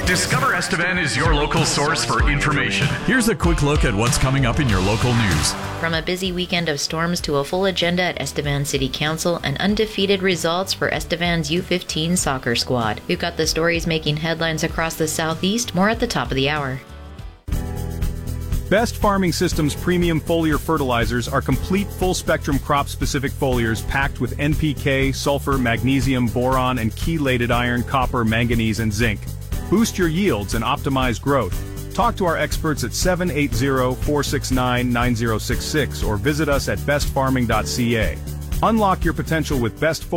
Discover Estevan is your local source for information. Here's a quick look at what's coming up in your local news. From a busy weekend of storms to a full agenda at Estevan City Council and undefeated results for Estevan's U15 soccer squad. We've got the stories making headlines across the southeast, more at the top of the hour. Best Farming Systems premium foliar fertilizers are complete full-spectrum crop-specific foliars packed with NPK, sulfur, magnesium, boron, and chelated iron, copper, manganese, and zinc. Boost your yields and optimize growth. Talk to our experts at 780-469-9066 or visit us at bestfarming.ca. Unlock your potential with Best